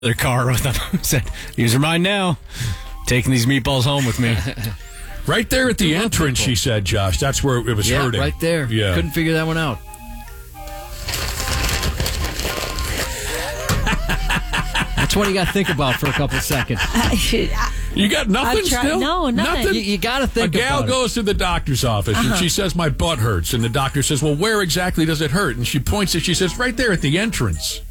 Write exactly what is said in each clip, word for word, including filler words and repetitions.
their car with them. Said, "These are mine now. Taking these meatballs home with me." Right there at the entrance, she said, Josh. That's where it was yeah, hurting. right there. Yeah. Couldn't figure that one out. That's what you got to think about for a couple of seconds. You got nothing try- still? no, nothing. You, you got to think A gal about it. goes to the doctor's office, Uh-huh. and she says, my butt hurts. And the doctor says, well, where exactly does it hurt? And she points it, she says, right there at the entrance.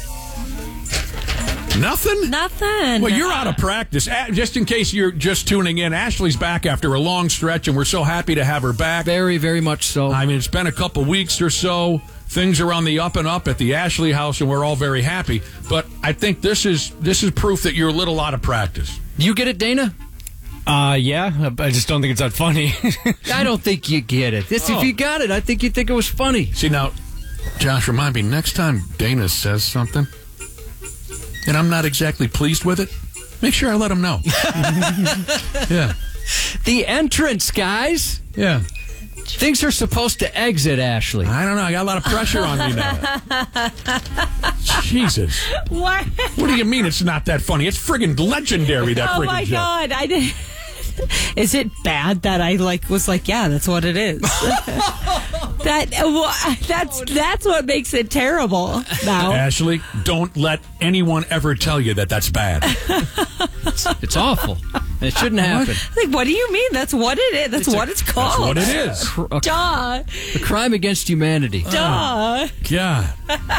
Nothing? Nothing. Well, you're out of practice. A- Just in case you're just tuning in, Ashley's back after a long stretch, and we're so happy to have her back. Very, very much so. I mean, it's been a couple weeks or so. Things are on the up and up at the Ashley house, and we're all very happy. But I think this is this is proof that you're a little out of practice. You get it, Dana? Uh, yeah, I just don't think it's that funny. I don't think you get it. This, Oh. If you got it, I think you'd think it was funny. See, now, Josh, remind me, next time Dana says something, and I'm not exactly pleased with it, make sure I let him know. Yeah. The entrance, guys. Yeah. Things are supposed to exit, Ashley. I don't know. I got a lot of pressure on me now. Jesus. What? What do you mean it's not that funny? It's friggin' legendary, that Oh friggin' my joke. God! I did. Is it bad that I like was like, yeah, that's what it is. that well, that's that's what makes it terrible. Now, Ashley, don't let anyone ever tell you that that's bad. It's awful. And it shouldn't happen. like, what do you mean? That's what it is. That's It's a- what it's called. That's what it is. Cr- a, Duh. a crime against humanity. Duh. God.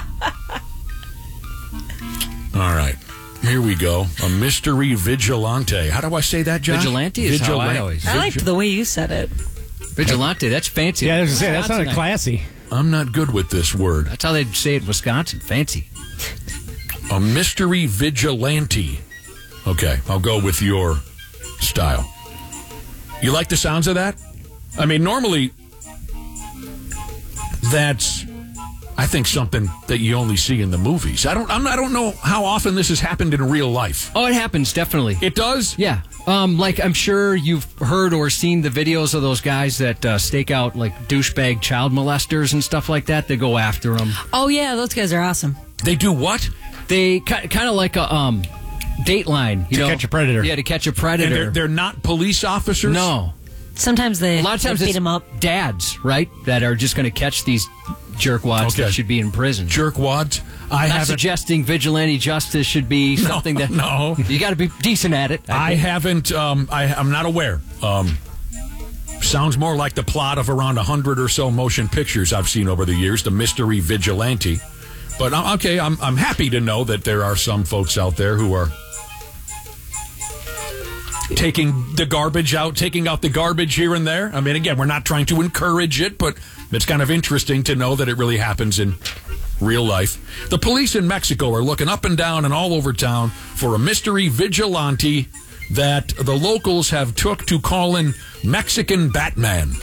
All right. Here we go. A mystery vigilante. How do I say that, Josh? Vigilante is how I Vigilan- always- I liked the way you said it. Vigilante, that's fancy. Yeah, I was gonna say, that's not Wisconsin. classy. I'm not good with this word. That's how they'd say it in Wisconsin. Fancy. A mystery vigilante. Okay, I'll go with your style. You like the sounds of that? I mean, normally, that's, I think, something that you only see in the movies. I don't, I'm, I don't know how often this has happened in real life. Oh, it happens, definitely. It does? Yeah. Um, like, I'm sure you've heard or seen the videos of those guys that uh, stake out, like, douchebag child molesters and stuff like that. They go after them. Oh yeah, those guys are awesome. They do what? They kind of like a um, Dateline. You To know? catch a predator. Yeah, to catch a And predator. they're, they're not police officers? no. Sometimes they A lot of times they beat it's them up. dads, right, that are just going to catch these jerkwads Okay. that should be in prison. Jerkwads? I Not haven't. suggesting vigilante justice should be something that no. you got to be decent at it. I think. haven't. Um, I, I'm not aware. Um, sounds more like the plot of around a hundred or so motion pictures I've seen over the years. The mystery vigilante. But uh, okay, I'm I'm happy to know that there are some folks out there who are taking the garbage out, taking out the garbage here and there. I mean, again, we're not trying to encourage it, but it's kind of interesting to know that it really happens in real life. The police in Mexico are looking up and down and all over town for a mystery vigilante that the locals have took to calling Mexican Batman.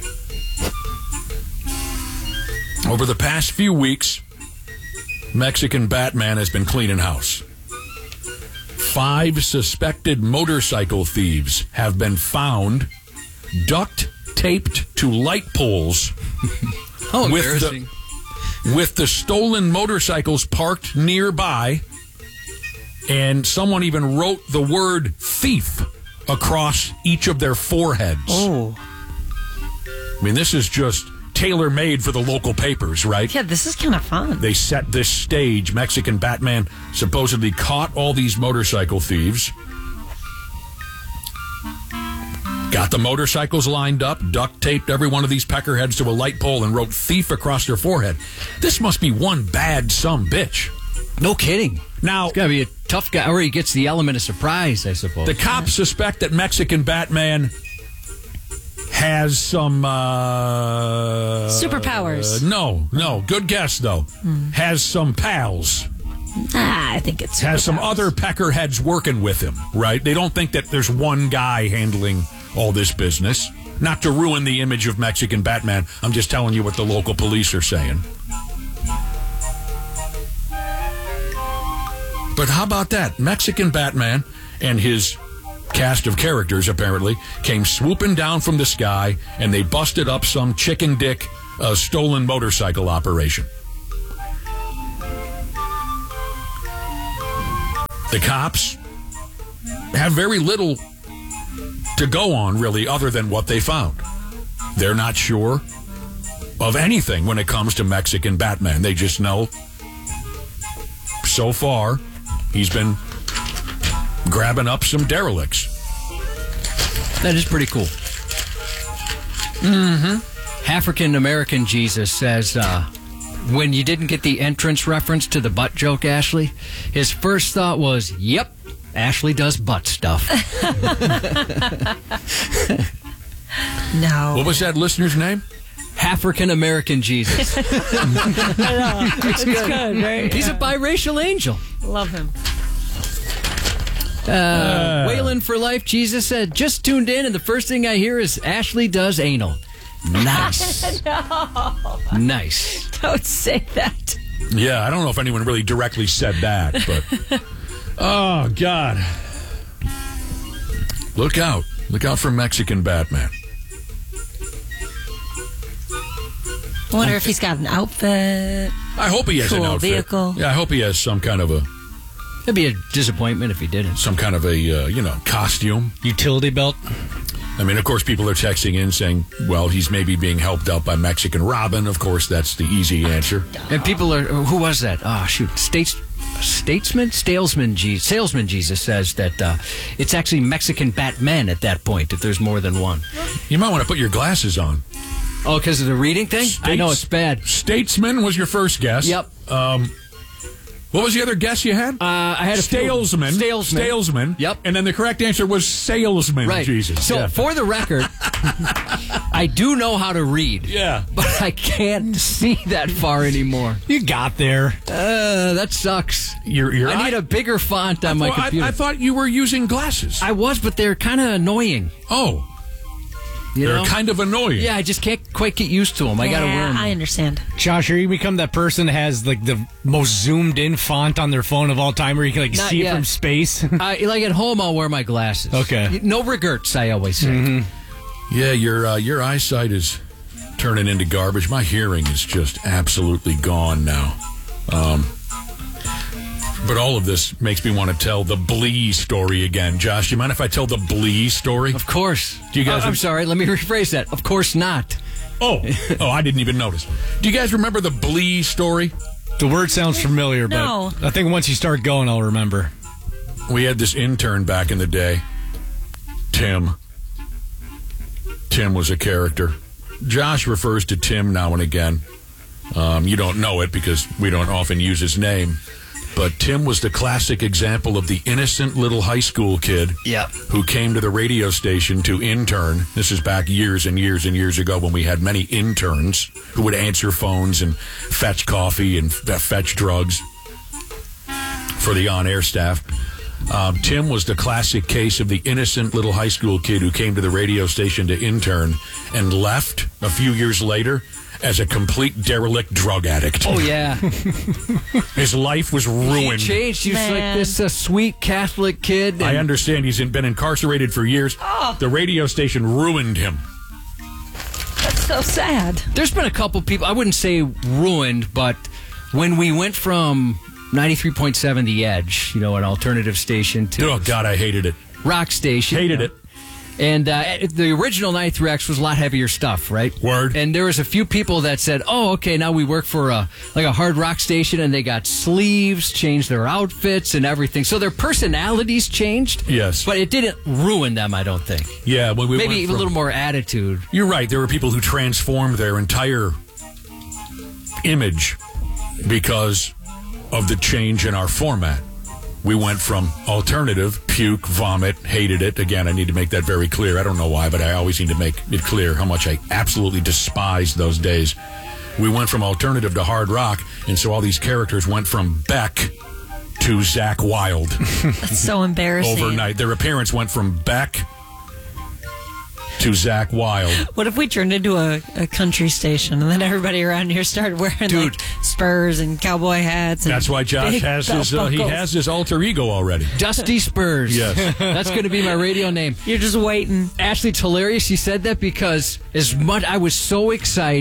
Over the past few weeks, Mexican Batman has been cleaning house. Five suspected motorcycle thieves have been found duct taped to light poles oh, with embarrassing. the, with the stolen motorcycles parked nearby, and someone even wrote the word thief across each of their foreheads. Oh. I mean, this is just tailor-made for the local papers, right? Yeah, this is kind of fun. They set this stage. Mexican Batman supposedly caught all these motorcycle thieves. Got the motorcycles lined up, duct taped every one of these peckerheads to a light pole, and wrote thief across their forehead. This must be one bad some bitch. No kidding. Now, It's got to be a tough guy, or he gets the element of surprise, I suppose. the cops suspect that Mexican Batman has some uh, Superpowers. Uh, no, no. Good guess though. Has some pals. Ah, I think it's Has some superpowers. other peckerheads working with him. Right? They don't think that there's one guy handling all this business. Not to ruin the image of Mexican Batman. I'm just telling you what the local police are saying. But how about that? Mexican Batman and his cast of characters, apparently, came swooping down from the sky, and they busted up some chicken dick uh, stolen motorcycle operation. the cops have very little to go on, really, other than what they found. They're not sure of anything when it comes to Mexican Batman. They just know so far he's been grabbing up some derelicts. That is pretty cool. Mm-hmm. African American Jesus says, uh, when you didn't get the entrance reference to the butt joke, Ashley, his first thought was, yep, Ashley does butt stuff. No. What was that listener's name? African American Jesus. I know. It's good, right? He's a biracial angel. Love him. Uh, Wayland for Life, Jesus said, just tuned in, and the first thing I hear is Ashley does anal. Nice. No. Nice. Don't say that. Yeah, I don't know if anyone really directly said that, but... Oh, God. Look out. Look out for Mexican Batman. I wonder if he's got an outfit. I hope he has Cool an outfit. vehicle. Yeah, I hope he has some kind of a... It'd be a disappointment if he didn't. Some kind of a, uh, you know, costume. Utility belt. I mean, of course, people are texting in saying, well, he's maybe being helped out by Mexican Robin. Of course, that's the easy answer. And people are, who was that? Oh, shoot. States, statesman? Salesman Jesus, salesman Jesus says that uh, it's actually Mexican Batman at that point, if there's more than one. You might want to put your glasses on. Oh, because of the reading thing? States- I know it's bad. Statesman was your first guess. Yep. Um, what was the other guess you had? Uh, I had a few. Stalesman. Stalesman. Salesman. Yep. And then the correct answer was salesman. Right. Jesus. So, Yeah. for the record, I do know how to read. Yeah. But I can't see that far anymore. You got there. Uh, that sucks. Your, your I need eye- a bigger font on my Well, I- computer. I, thought you were using glasses. I was, but they're kind of annoying. oh. You They're know? kind of annoying. Yeah, I just can't quite get used to them. I got to Yeah, wear them. I understand. Josh, are you become that person that has like the most zoomed in font on their phone of all time where you can like Not see yet. it from space? I, like at home, I'll wear my glasses. Okay. No regrets, I always say. Yeah, your uh, your eyesight is turning into garbage. My hearing is just absolutely gone now. Um, but all of this makes me want to tell the Blee story again. Josh, do you mind if I tell the Blee story? Of course. Do you guys- Uh, I'm sorry. Let me rephrase that. Of course not. Oh, oh, I didn't even notice. Do you guys remember the Blee story? The word sounds familiar, No. but I think once you start going, I'll remember. We had this intern back in the day, Tim. Tim was a character. Josh refers to Tim now and again. Um, you don't know it because we don't often use his name. But Tim was the classic example of the innocent little high school kid Yep. who came to the radio station to intern. This is back years and years and years ago when we had many interns who would answer phones and fetch coffee and f- fetch drugs for the on-air staff. Um, Tim was the classic case of the innocent little high school kid who came to the radio station to intern and left a few years later as a complete derelict drug addict. Oh, yeah. His life was He ruined. changed. He was like Man. this uh, sweet Catholic kid. I and- understand he's been incarcerated for years. The radio station ruined him. That's so sad. There's been a couple people, I wouldn't say ruined, but when we went from ninety-three point seven The Edge, you know, an alternative station, to Oh, God, I hated it. rock station. Hated you know, it. And uh, the original ninety-three X was a lot heavier stuff, right? Word. And there was a few people that said, "Oh, okay, now we work for a like a hard rock station," and they got sleeves, changed their outfits, and everything. So their personalities changed. Yes. but it didn't ruin them. I don't think. Yeah, when we Maybe went even a from- little more attitude. You're right. There were people who transformed their entire image because of the change in our format. We went from alternative, puke, vomit, hated it. Again, I need to make that very clear. I don't know why, but I always need to make it clear how much I absolutely despised those days. We went from alternative to hard rock, and so all these characters went from Beck to Zach Wilde That's so embarrassing. overnight. Their appearance went from Beck to Zach Wilde. What if we turned into a, a country station and then everybody around here started wearing Dude. like spurs and cowboy hats? And That's why Josh big has his belt uh, he buckles? has his alter ego already. Dusty Spurs. Yes. That's going to be my radio name. You're just waiting. Ashley, it's hilarious you said that because as much I was so excited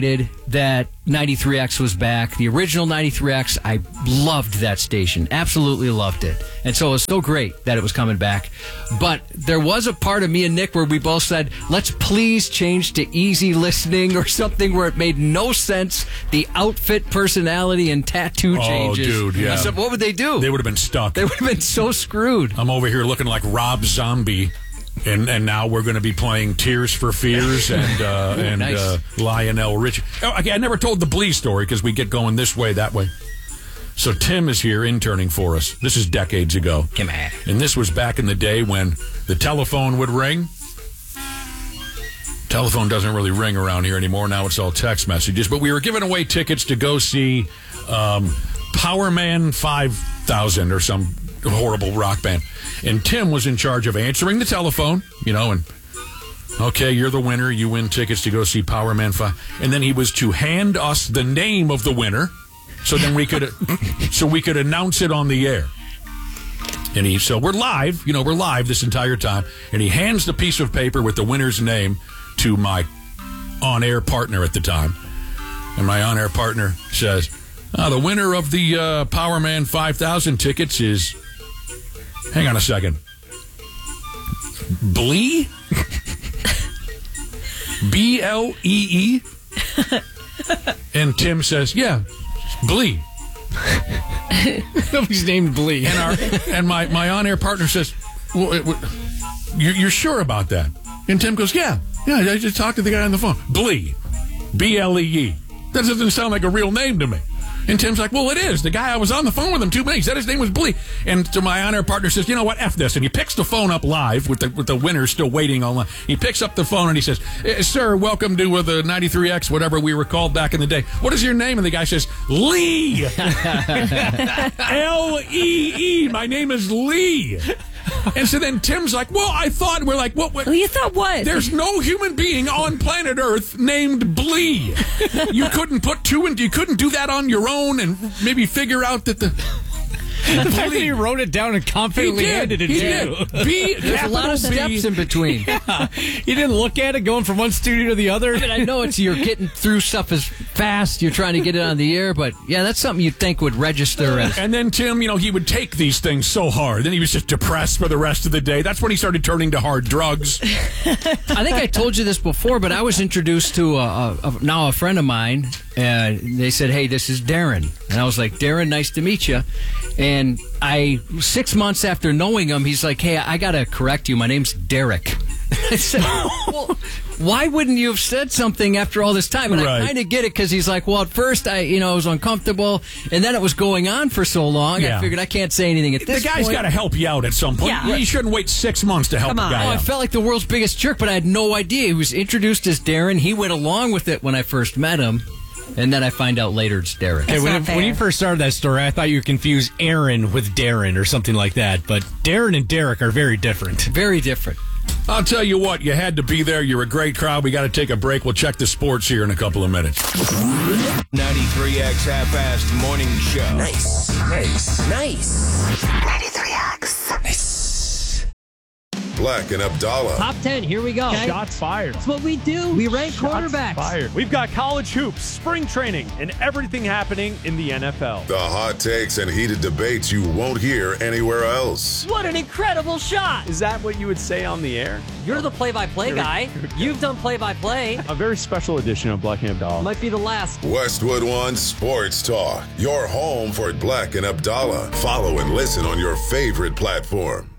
that ninety-three X was back. The original ninety-three X, I loved that station. Absolutely loved it. And so it was so great that it was coming back. But there was a part of me and Nick where we both said, let's please change to easy listening or something where it made no sense. The outfit, personality, and tattoo Oh, changes. dude, yeah. I said, what would they do? They would have been stuck. They would have been so screwed. I'm over here looking like Rob Zombie, and and now we're going to be playing Tears for Fears and uh, Ooh, and nice. uh, Lionel Richie. Oh, okay, I never told the Blee story because we get going this way, that way. So Tim is here interning for us. This is decades ago. Come on. And this was back in the day when the telephone would ring. Telephone doesn't really ring around here anymore. Now it's all text messages. But we were giving away tickets to go see um, Power Man five thousand or some horrible rock band. And Tim was in charge of answering the telephone, you know, and okay, you're the winner. You win tickets to go see Power Man five. And then he was to hand us the name of the winner so then we could so we could announce it on the air. And he so we're live, you know, we're live this entire time. And he hands the piece of paper with the winner's name to my on-air partner at the time. And my on-air partner says, oh, the winner of the uh, Power Man five thousand tickets is, hang on a second, Blee? B L E E? And Tim says, yeah, Blee. Nobody's named Blee. And, our, and my, my on-air partner says, well, it, well, you're, you're sure about that? And Tim goes, yeah, yeah, I just talked to the guy on the phone. Blee. B L E E. That doesn't sound like a real name to me. And Tim's like, well, it is. The guy I was on the phone with him two minutes. He said his name was Blee. And so my on-air partner says, you know what, F this. And he picks the phone up live with the with the winner still waiting online. He picks up the phone and he says, eh, sir, welcome to uh, the ninety-three X, whatever we were called back in the day. What is your name? And the guy says, Lee. L E E. My name is Lee. And so then Tim's like, well, I thought, we're like, what? what? Oh, you thought what? There's no human being on planet Earth named Blee. You couldn't put two and you couldn't do that on your own and maybe figure out that the. The fact that he wrote it down and confidently He did. handed it He to did. you. B, There's a lot of capital B. steps in between. Yeah. You didn't look at it going from one studio to the other. I mean, I know it's you're getting through stuff as fast. You're trying to get it on the air, but yeah, that's something you'd think would register as. And then Tim, you know, he would take these things so hard. Then he was just depressed for the rest of the day. That's when he started turning to hard drugs. I think I told you this before, but I was introduced to a, a, a, now a friend of mine, and they said, "Hey, this is Darren," and I was like, "Darren, nice to meet you." And I, six months after knowing him, he's like, "Hey, I got to correct you. My name's Derek." I said, well, why wouldn't you have said something after all this time? And Right. I kind of get it because he's like, well, at first I, you know, I was uncomfortable, and then it was going on for so long. Yeah. I figured I can't say anything at The this guy's point. got to help you out at some point. Yeah. You shouldn't wait six months to help Come a on. guy Oh, I out. felt like the world's biggest jerk, but I had no idea. He was introduced as Darren. He went along with it when I first met him, and then I find out later it's Derek. Hey, when, not it- when fair. you first started that story, I thought you confused Aaron with Darren or something like that. But Darren and Derek are very different. Very different. I'll tell you what, you had to be there. You're a great crowd. We got to take a break. We'll check the sports here in a couple of minutes. ninety-three X Half-Assed Morning Show. Nice, nice, nice. ninety-three X. Nice. Black and Abdallah. Top ten, here we go. Shots fired. That's what we do. We rank Shots quarterbacks. fired. We've got college hoops, spring training, and everything happening in the N F L. The hot takes and heated debates you won't hear anywhere else. What an incredible shot. Is that what you would say on the air? You're the play-by-play guy. You've done play-by-play. A very special edition of Black and Abdallah. Might be the last. Westwood One Sports Talk. Your home for Black and Abdallah. Follow and listen on your favorite platform.